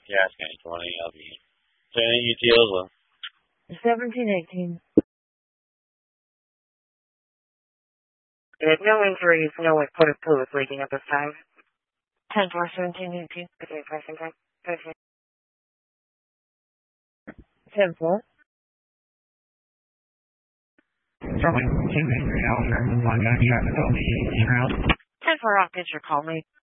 Gas County 20, I'll be sending UTL as well. 1718. No injuries, no input fluids leaking at this time. 10-4, 1718. Okay, pressing time. Okay. 10-4. From 10-4, I'll 10-4, I'll get your call me.